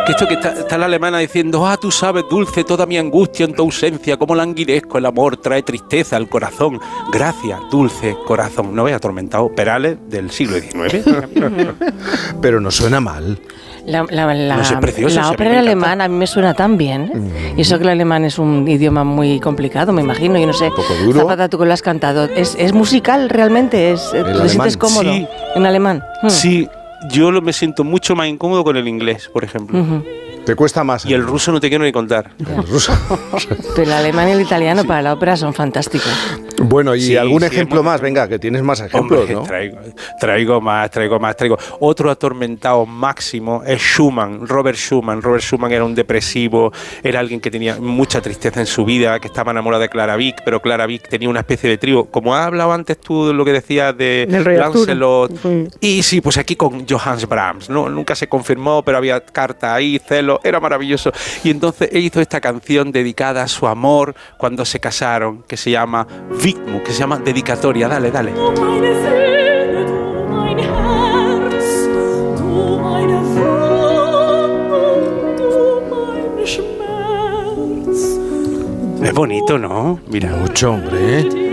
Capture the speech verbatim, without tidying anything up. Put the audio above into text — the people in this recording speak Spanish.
que esto que está, está la alemana diciendo, ah, tú sabes, dulce, toda mi angustia en tu ausencia, cómo languidezco, el amor trae tristeza al corazón. Gracias, dulce corazón. ¿No ves atormentado? Perales del siglo diecinueve. Pero no suena mal. La, la, la, no sé, precioso, la si ópera en alemán a mí me suena tan bien. Mm. Y eso que el alemán es un idioma muy complicado, me imagino. Yo no sé, un poco duro. Zapata, tú que lo has cantado. ¿Es, es musical realmente? ¿Es, ¿Te alemán? Sientes cómodo sí. en alemán? Mm. Sí, yo lo, me siento mucho más incómodo con el inglés, por ejemplo. Uh-huh. ¿Te cuesta más? Y el ruso no te quiero ni contar. El ruso. Pero el alemán y el italiano sí. para la ópera son fantásticos. Bueno, y sí, algún sí, ejemplo más, venga, que tienes más ejemplos, Hombre, ¿no? Traigo, traigo más, traigo más, traigo. Otro atormentado máximo es Schumann, Robert Schumann. Robert Schumann era un depresivo, era alguien que tenía mucha tristeza en su vida, que estaba enamorado de Clara Wieck, pero Clara Wieck tenía una especie de trío. Como has hablado antes tú de lo que decías de Lancelot. Sí. Y sí, pues aquí con Johannes Brahms, ¿no? Nunca se confirmó, pero había carta ahí, celos, era maravilloso. Y entonces él hizo esta canción dedicada a su amor cuando se casaron, que se llama Widmung, que se llama Dedicatoria. Dale, dale. Es bonito, ¿no? Mira. Mucho, hombre.